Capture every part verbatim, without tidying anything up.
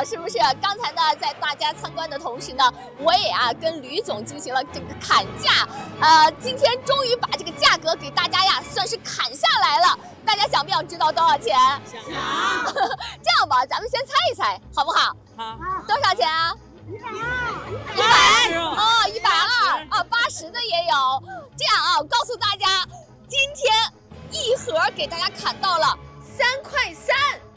了，是不是？刚才呢，在大家参观的同时呢，我也啊跟吕总进行了这个砍价，呃，今天终于把这个价格给大家呀算是砍下来了。大家想不想知道多少钱？ 想。 这样吧，咱们先猜一猜，好不好？ 好。 多少钱啊？ 一百二。一百哦，一百二啊，八十的也有。这样啊，我告诉大家，今天一盒给大家砍到了三块三。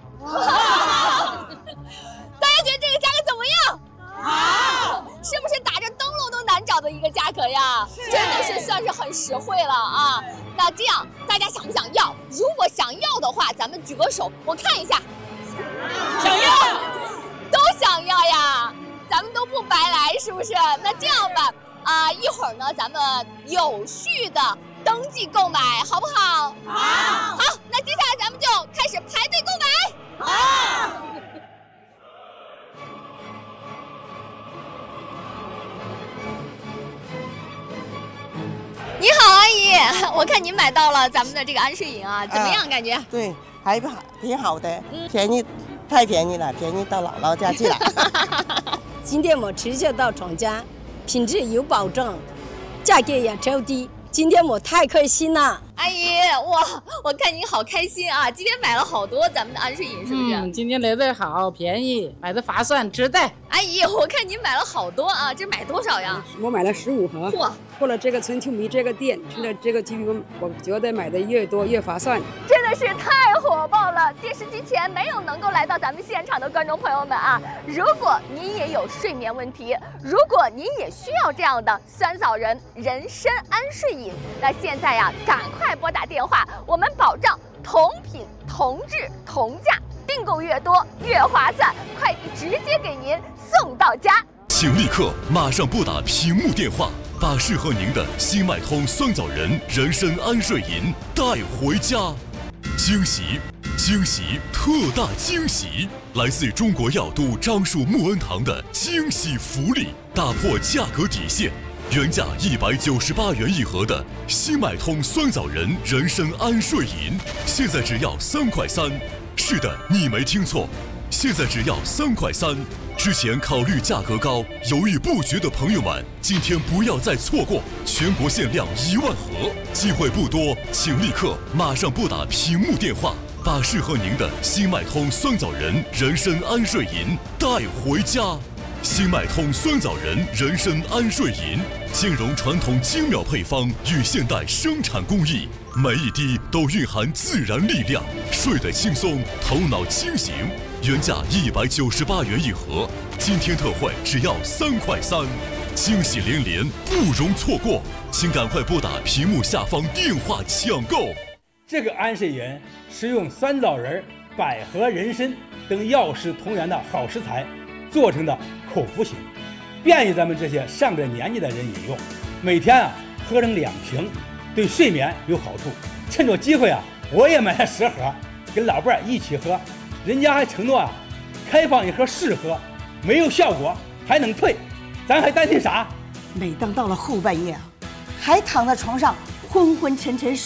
大家觉得这个价格怎么样？好，是不是打着灯笼都难找的一个价格呀？真的是算是很实惠了啊！那这样大家想不想要？如果想要的话，咱们举个手，我看一下。 想要， 都想要呀！咱们都不白来，是不是？那这样吧，啊、呃，一会儿呢，咱们有序的登记购买，好不好？ 好。 好，那接下来咱们就开始排队购买。 好。 你好，阿姨，我看您买到了咱们的这个安睡饮啊，怎么样？啊、感觉？ 对，还不好，挺好的，嗯、便宜，太便宜了，便宜到姥姥家去了。 今天我直接到厂家，品质有保证，价格也超低。今天我太开心了， 阿姨，哇，我看您好开心啊！今天买了好多咱们的安睡饮，是不是？ 嗯，今天来的好，便宜，买的划算，值得。 阿姨，我看您买了好多啊，这买多少呀？ 我买了十五盒。 嚯！ 过了这个春秋梅这个店，去了这个机构，我觉得买的越多越划算。 真的是太火爆了！电视机前没有能够来到咱们现场的观众朋友们啊，如果您也有睡眠问题，如果您也需要这样的酸枣仁人参安睡饮，那现在呀，赶快拨打电话，我们保障同品同质同价，订购越多越划算，快递直接给您送到家。 请立刻马上拨打屏幕电话，把适合您的新脉通酸枣仁人参安睡饮带回家。惊喜惊喜特大惊喜，来自中国药都樟树木恩堂的惊喜福利，打破价格底线，原价一百九十八元一盒的新脉通酸枣仁人参安睡饮，现在只要三块三。是的，你没听错，现在只要三块三。之前考虑价格高、犹豫不决的朋友们，今天不要再错过，全国限量一万盒，机会不多，请立刻马上拨打屏幕电话，把适合您的新脉通酸枣仁人参安睡饮带回家。新脉通酸枣仁人参安睡饮，兼容传统精妙配方与现代生产工艺，每一滴都蕴含自然力量，睡得轻松，头脑清醒。原价一百九十八元一盒，今天特惠只要三块三，惊喜连连，不容错过，请赶快拨打屏幕下方电话抢购。 这个安睡饮是用酸枣仁、百合、人参等药食同源的好食材做成的口服型，便于咱们这些上了年纪的人饮用。每天啊喝上两瓶，对睡眠有好处。趁着机会啊，我也买了十盒，跟老伴儿一起喝。人家还承诺啊，开放一盒试喝，没有效果还能退，咱还担心啥？ 每当到了后半夜啊，还躺在床上昏昏沉沉